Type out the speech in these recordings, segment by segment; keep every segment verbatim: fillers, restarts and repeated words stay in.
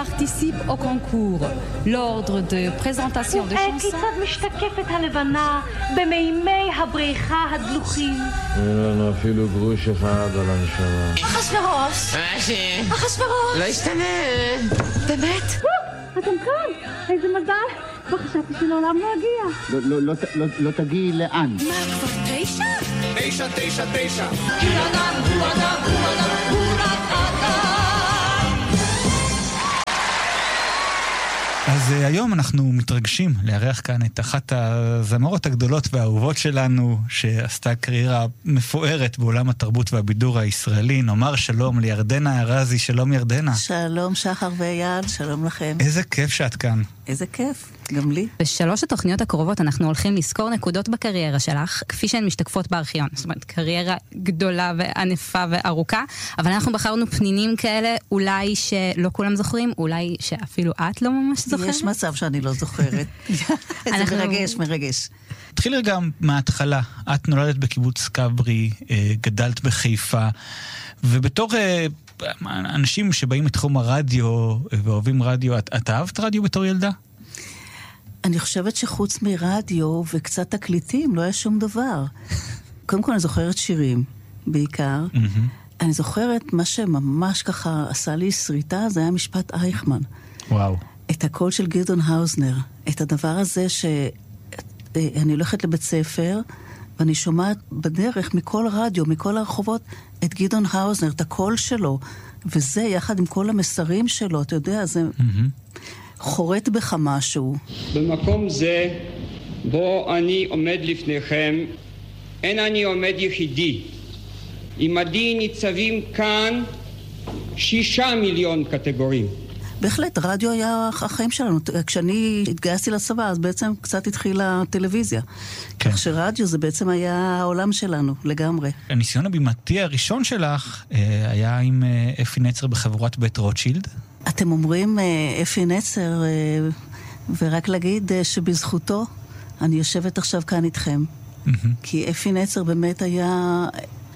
participe au concours. L'ordre de présentation de chansons... כיצד משתקפת הלבנה במימי הבריכה הדלוחים. אין לנו אפילו גרוש אחד על הנשמה. אחשוורוש! אחשוורוש! לא ישתנה! באמת? אתם כאן! איזה מזל! כבר חשבתי שלעולם לא אגיע. לא תגיעי לאן? מה, כבר תשע? תשע, תשע, תשע. כי אדם הוא אדם הוא אדם הוא רק אדם. אז היום אנחנו מתרגשים לארח כאן את אחת הזמרות הגדולות והאהובות שלנו, שעשתה קריירה מפוארת בעולם התרבות והבידור הישראלי. נאמר שלום לירדנה ארזי. שלום ירדנה. שלום שחר ואייל, שלום לכם. איזה כיף שאת כאן. איזה כיף, גם לי. בשלוש התוכניות הקרובות אנחנו הולכים לזכור נקודות בקריירה שלך, כפי שהן משתקפות בארכיון. זאת אומרת, קריירה גדולה וענפה וארוכה, אבל אנחנו בחרנו פנינים כאלה, אולי שלא כולם זוכרים, אולי שאפילו את לא ממש זוכרת. יש מצב שאני לא זוכרת. זה מרגש, מרגש. תחיל רגע מההתחלה. את נולדת בקיבוץ כברי, גדלת בחיפה, ובתור אנשים שבאים מתחום הרדיו ואוהבים רדיו, את, את אהבת רדיו בתור ילדה? אני חושבת שחוץ מרדיו וקצת תקליטים לא היה שום דבר. קודם כל אני זוכרת שירים, בעיקר. Mm-hmm. אני זוכרת מה שממש ככה עשה לי שריטה, זה היה משפט אייכמן. וואו. את הקול של גדעון האוזנר. את הדבר הזה שאני הולכת לבית ספר, ואני שומעת בדרך מכל רדיו, מכל הרחובות, את גדעון האוזנר, את הקול שלו. וזה יחד עם כל המסרים שלו, אתה יודע, זה mm-hmm. חורט בך משהו. במקום זה, בו אני עומד לפניכם, אין אני עומד יחידי. עמדי ניצבים כאן שישה מיליון קטגורים. בהחלט, רדיו היה החיים שלנו. כשאני התגייסתי לצבא, אז בעצם קצת התחילה הטלוויזיה. כן. כך שרדיו זה בעצם היה העולם שלנו, לגמרי. הניסיון הבימתי הראשון שלך היה עם אפי נצר בחבורת בית רוטשילד. אתם אומרים אפי נצר, ורק להגיד שבזכותו אני יושבת עכשיו כאן איתכם. Mm-hmm. כי אפי נצר באמת היה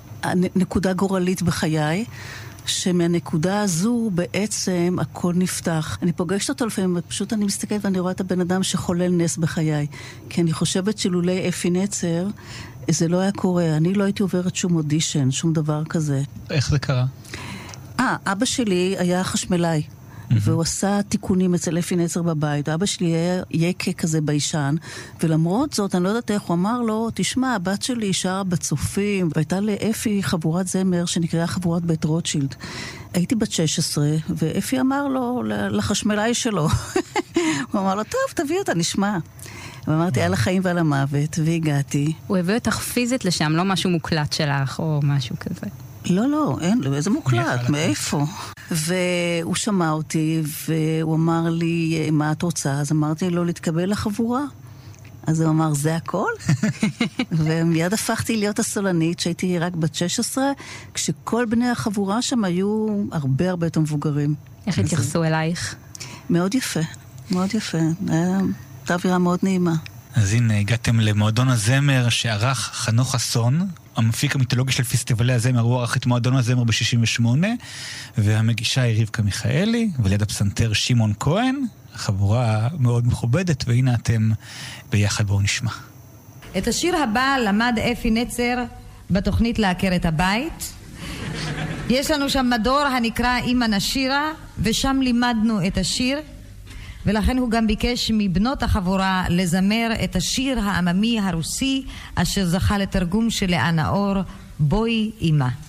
נקודה גורלית בחיי, שמהנקודה הזו בעצם הכל נפתח. אני פוגשת אותו לפעמים, פשוט אני מסתכלת ואני רואה את הבן אדם שחולל נס בחיי. כי אני חושבת שלולי אפי נצר, זה לא היה קורה. אני לא הייתי עוברת שום אודישן, שום דבר כזה. איך זה קרה? אה, אבא שלי היה חשמלאי. והוא עשה תיקונים אצל אפי נצר בבית. אבא שלי היה יקה כזה בישן, ולמרות זאת, אני לא יודעת איך, הוא אמר לו, תשמע, הבת שלי שרה בצופים, והייתה לאפי חבורת זמר שנקראה חבורת בית רוטשילד. הייתי בת שש עשרה, ואפי אמר לו, לחשמלאי שלו, הוא אמר לו, טוב, תביא אותה, נשמע. ואמרתי, על החיים ועל המוות, והגעתי. הוא הביא אותך פיזית לשם, לא משהו מוקלט שלך, או משהו כזה. לא, לא, אין, איזה מוקלט, מאיפה? והוא שמע אותי, והוא אמר לי, מה את רוצה? אז אמרתי לו, להתקבל לחבורה. אז הוא אמר, זה הכל? ומיד הפכתי להיות הסולנית, שהייתי רק בת שש עשרה, כשכל בני החבורה שם היו הרבה הרבה יותר מבוגרים. איך התייחסו אלייך? מאוד יפה, מאוד יפה. הייתה אווירה מאוד נעימה. אז הנה, הגעתם למועדון הזמר שערך חנוך חסון, המפיק המיתולוגי של פסטיבלי הזמר, הוא ערך את מועדון הזמר ב-שישים ושמונה, והמגישה היא רבקה מיכאלי, וליד הפסנתר שמעון כהן, חבורה מאוד מכובדת, והנה אתם ביחד, בואו נשמע. את השיר הבא למד אפי נצר בתוכנית להכר את הבית. יש לנו שם מדור הנקרא אמא נשירה, ושם לימדנו את השיר, ולכן הוא גם ביקש מבנות החבורה לזמר את השיר העממי הרוסי אשר זכה לתרגום של לאה נאור, בואי אמא.